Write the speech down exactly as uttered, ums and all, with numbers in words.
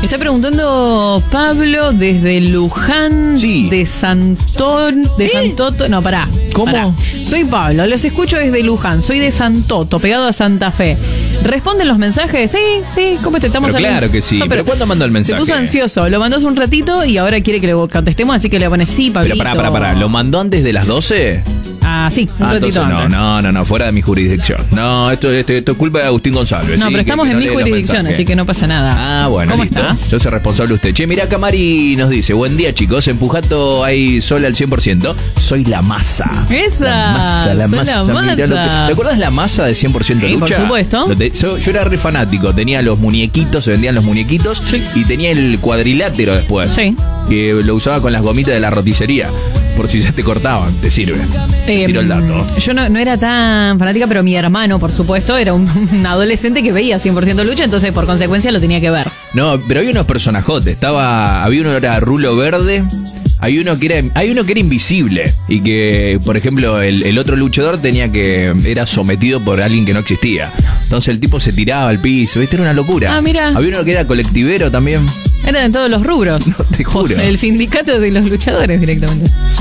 Está preguntando Pablo desde Luján, Sí. de Santón, de ¿Eh? Santoto. No, pará. ¿Cómo? pará. Soy Pablo, los escucho desde Luján, soy de Santoto, pegado a Santa Fe. ¿Responden los mensajes? Sí, sí, ¿cómo te estamos Pero hablando? claro que sí. ¿Pero cuándo mandó el mensaje? Se puso ansioso, lo mandó hace un ratito y ahora quiere que le contestemos, así que le pone sí, Pablito. Pero pará, pará, pará. ¿Lo mandó antes de las doce? Ah, sí, un Ah, ratito entonces no, antes. no, no, no, fuera de mi jurisdicción. No, esto, esto, esto es culpa de Agustín González. No, sí, pero que- estamos que en no mi lee los jurisdicción, mensajes. así que no pasa nada. Ah, bueno, ¿Cómo listo. estás? Yo soy responsable usted. Che, mirá, Camari nos dice, buen día, chicos, empujato ahí sol al cien por ciento. Soy la masa. Esa, La masa, la soy masa. la mirá lo que- masa. ¿Te acuerdas la masa de cien por ciento Sí, por lucha? supuesto. Lo te- yo, yo era re fanático. Tenía los muñequitos, se vendían los muñequitos. Sí. Y tenía el cuadrilátero después. Sí. Que lo usaba con las gomitas de la roticería. Por si se te cortaban, te sirve. Te Eh, tiro el dato. Yo no, no era tan fanática, pero mi hermano, por supuesto, era un, un adolescente que veía cien por ciento lucha, entonces por consecuencia lo tenía que ver. No, pero había unos personajotes. Estaba, había uno que era Rulo Verde. Hay uno que era, hay uno que era invisible y que, por ejemplo, el, el otro luchador tenía que era sometido por alguien que no existía. Entonces el tipo se tiraba al piso, ¿viste? Era una locura. Ah, mira. Había uno que era colectivero también. Era de todos los rubros. No, te juro. El sindicato de los luchadores directamente.